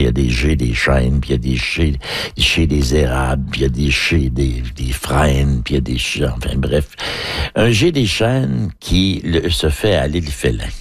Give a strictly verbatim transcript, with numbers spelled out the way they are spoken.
a des jets des chênes, puis il y a des chais, des chais des érables, puis il y a des chais des, des frênes, puis il y a des chais, enfin bref. Un jet des chênes qui le, se fait à l'île Félin.